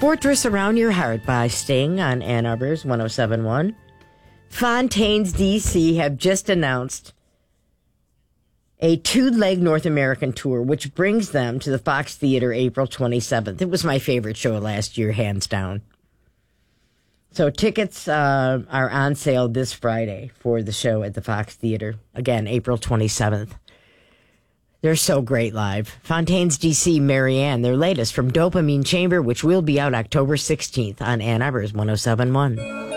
Fortress Around Your Heart by Sting on Ann Arbor's 107.1. Fontaines DC have just announced a two-leg North American tour, which brings them to the Fox Theater April 27th. It was my favorite show last year, hands down. So tickets are on sale this Friday for the show at the Fox Theater. Again, April 27th. They're so great live. Fontaines DC, Marianne, their latest from Dopamine Chamber, which will be out October 16th on Ann Arbor's 107.1.